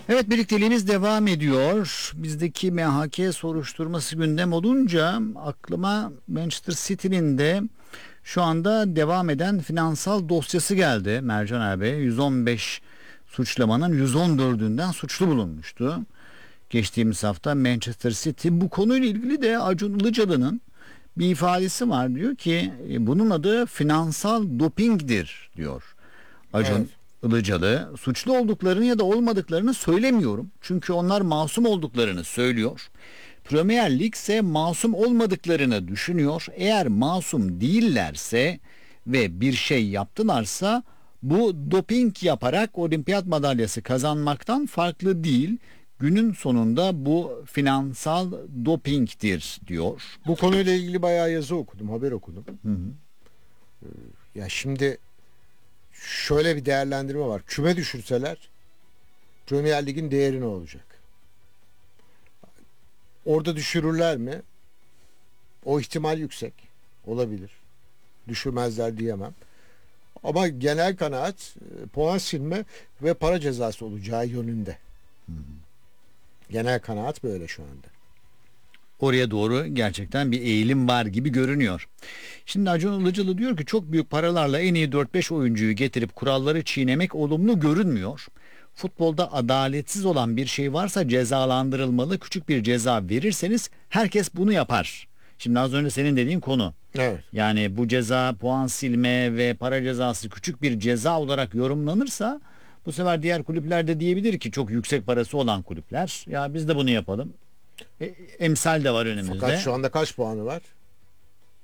Evet, birlikteliğimiz devam ediyor. Bizdeki MHK soruşturması gündem olunca aklıma Manchester City'nin de şu anda devam eden finansal dosyası geldi. Mercan abi 115 suçlamanın 114'ünden suçlu bulunmuştu. Geçtiğimiz hafta Manchester City bu konuyla ilgili de Acun Ilıcalı'nın bir ifadesi var. Diyor ki bunun adı finansal dopingdir diyor. Evet. Acun Ilıcalı suçlu olduklarını ya da olmadıklarını söylemiyorum. Çünkü onlar masum olduklarını söylüyor. Premier Lig ise masum olmadıklarını düşünüyor. Eğer masum değillerse ve bir şey yaptılarsa bu doping yaparak olimpiyat madalyası kazanmaktan farklı değil. Günün sonunda bu finansal dopingtir diyor. Bu konuyla ilgili bayağı yazı okudum, haber okudum. Hı hı. Ya şimdi şöyle bir değerlendirme var. Küme düşürseler Premier Lig'in değeri ne olacak? Orada düşürürler mi? O ihtimal yüksek. Olabilir. Düşürmezler diyemem. Ama genel kanaat puan silme ve para cezası olacağı yönünde. Genel kanaat böyle şu anda. Oraya doğru gerçekten bir eğilim var gibi görünüyor. Şimdi Acun Ilıcalı diyor ki çok büyük paralarla en iyi 4-5 oyuncuyu getirip kuralları çiğnemek olumlu görünmüyor. Futbolda adaletsiz olan bir şey varsa cezalandırılmalı. Küçük bir ceza verirseniz herkes bunu yapar. Şimdi az önce senin dediğin konu. Evet. Yani bu ceza puan silme ve para cezası küçük bir ceza olarak yorumlanırsa bu sefer diğer kulüpler de diyebilir ki çok yüksek parası olan kulüpler ya biz de bunu yapalım. Emsal de var önümüzde. Fakat şu anda kaç puanı var?